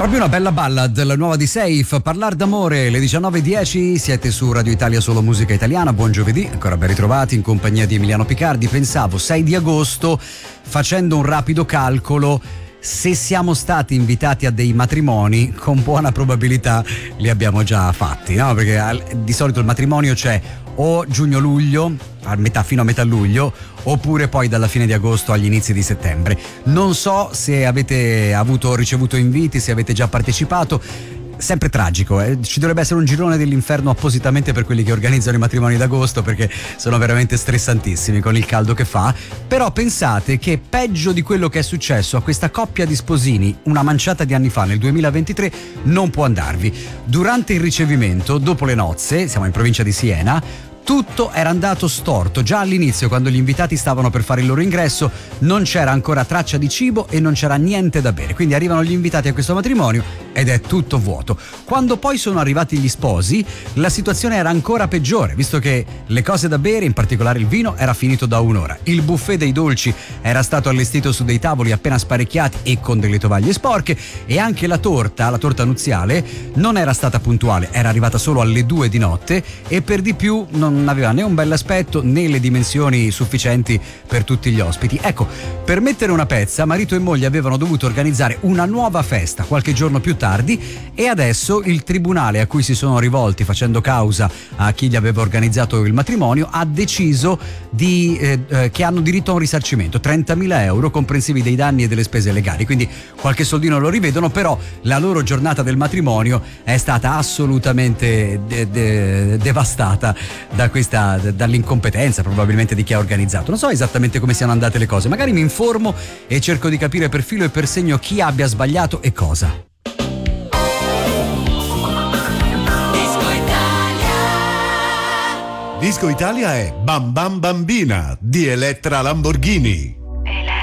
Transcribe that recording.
Proprio una bella ballad, la nuova di Safe, Parlar d'amore, le 19:10, siete su Radio Italia Solo Musica Italiana, buon giovedì, ancora ben ritrovati in compagnia di Emiliano Picardi. Pensavo 6 di agosto, facendo un rapido calcolo, se siamo stati invitati a dei matrimoni, con buona probabilità li abbiamo già fatti, no? Perché di solito il matrimonio c'è o giugno-luglio, fino a metà luglio, oppure poi dalla fine di agosto agli inizi di settembre. Non so se avete ricevuto inviti, se avete già partecipato. Sempre tragico, ci dovrebbe essere un girone dell'inferno appositamente per quelli che organizzano i matrimoni d'agosto, perché sono veramente stressantissimi con il caldo che fa. Però pensate che peggio di quello che è successo a questa coppia di sposini una manciata di anni fa, nel 2023, non può andarvi. Durante il ricevimento, dopo le nozze, siamo in provincia di Siena, tutto era andato storto. Già all'inizio, quando gli invitati stavano per fare il loro ingresso, non c'era ancora traccia di cibo e non c'era niente da bere. Quindi arrivano gli invitati a questo matrimonio ed è tutto vuoto. Quando poi sono arrivati gli sposi, la situazione era ancora peggiore, visto che le cose da bere, in particolare il vino, era finito da un'ora. Il buffet dei dolci era stato allestito su dei tavoli appena sparecchiati e con delle tovaglie sporche, e anche la torta nuziale, non era stata puntuale, era arrivata solo alle 2 di notte e per di più non aveva né un bell'aspetto né le dimensioni sufficienti per tutti gli ospiti. Ecco, per mettere una pezza, marito e moglie avevano dovuto organizzare una nuova festa qualche giorno più tardi, e adesso il tribunale a cui si sono rivolti facendo causa a chi gli aveva organizzato il matrimonio ha deciso che hanno diritto a un risarcimento, 30.000 euro comprensivi dei danni e delle spese legali. Quindi qualche soldino lo rivedono, però la loro giornata del matrimonio è stata assolutamente devastata dall'incompetenza probabilmente di chi ha organizzato. Non so esattamente come siano andate le cose, magari mi informo e cerco di capire per filo e per segno chi abbia sbagliato e cosa. Disco Italia è Bam Bam Bambina di Elettra Lamborghini.